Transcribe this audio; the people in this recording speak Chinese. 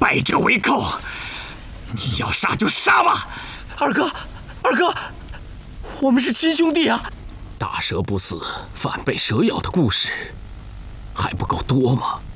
败者为寇，你要杀就杀吧。 二哥，我们是亲兄弟啊！ 大蛇不死，反被蛇咬的故事还不够多吗？